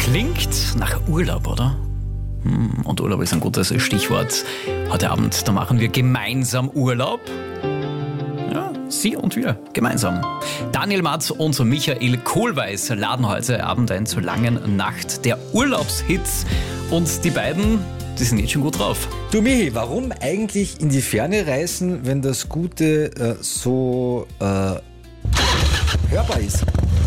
Klingt nach Urlaub, oder? Und Urlaub ist ein gutes Stichwort. Heute Abend, da machen wir gemeinsam Urlaub. Ja, Sie und wir, gemeinsam. Daniel Matt und Michael Kohlweis laden heute Abend ein zur langen Nacht der Urlaubshits. Und die beiden, die sind jetzt schon gut drauf. Du Michi, warum eigentlich in die Ferne reisen, wenn das Gute so hörbar ist?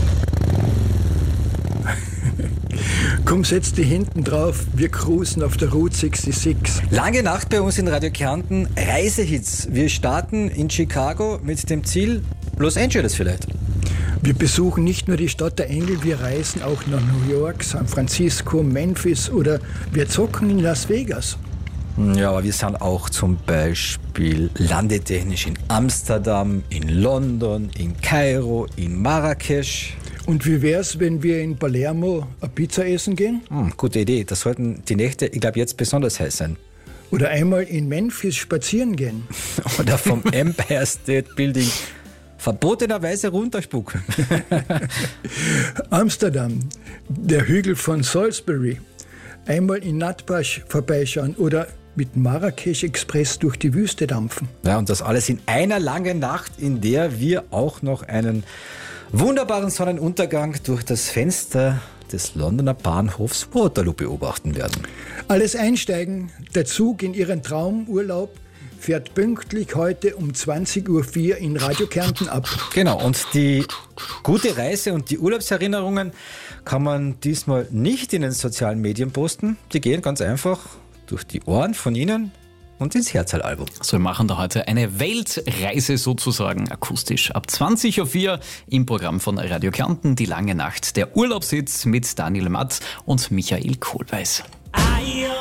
Komm, setz dich hinten drauf, wir cruisen auf der Route 66. Lange Nacht bei uns in Radio Kärnten, Reisehits. Wir starten in Chicago mit dem Ziel Los Angeles vielleicht. Wir besuchen nicht nur die Stadt der Engel, wir reisen auch nach New York, San Francisco, Memphis oder wir zocken in Las Vegas. Ja, aber wir sind auch zum Beispiel landetechnisch in Amsterdam, in London, in Kairo, in Marrakesch. Und wie wär's, wenn wir in Palermo eine Pizza essen gehen? Gute Idee, das sollten die Nächte, ich glaube, jetzt besonders heiß sein. Oder einmal in Memphis spazieren gehen? Oder vom Empire State Building verbotenerweise runterspucken. Amsterdam, der Hügel von Salisbury. Einmal in Natbash vorbeischauen oder mit Marrakesch Express durch die Wüste dampfen. Ja, und das alles in einer langen Nacht, in der wir auch noch einen wunderbaren Sonnenuntergang durch das Fenster des Londoner Bahnhofs Waterloo beobachten werden. Alles einsteigen, der Zug in Ihren Traumurlaub fährt pünktlich heute um 20.04 Uhr in Radio Kärnten ab. Genau, und die gute Reise und die Urlaubserinnerungen kann man diesmal nicht in den sozialen Medien posten. Die gehen ganz einfach durch die Ohren von Ihnen und ins Herzl-Album. So, wir machen da heute eine Weltreise sozusagen akustisch. Ab 20.04 Uhr im Programm von Radio Kärnten, die lange Nacht der Urlaubshits mit Daniel Matt und Michael Kohlweis.